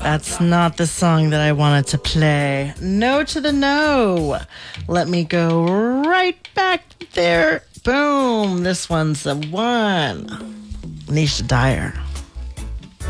That's not the song that I wanted to play. No to the no. Let me go right back there. Boom. This one's the one. Nisha Dyer.